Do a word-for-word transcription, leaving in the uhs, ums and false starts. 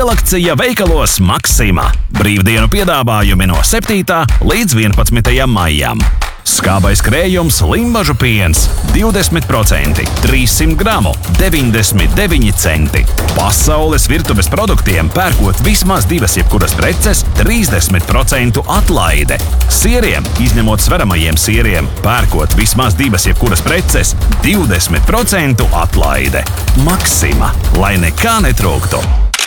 Lielakcija veikalos Maxima. Brīvdienu piedāvājumi no septītā līdz vienpadsmitajam maijam. Skābais krējums Limbažu piens divdesmit procenti, trīssimt gramu, deviņdesmit deviņi centi. Pasaules virtuves produktiem pērkot vismaz divas jebkuras preces trīsdesmit procentu atlaide. Sieriem, izņemot sveramajiem sieriem, pērkot vismaz divas jebkuras preces divdesmit procentu atlaide. Maxima, lai nekā netrūktu.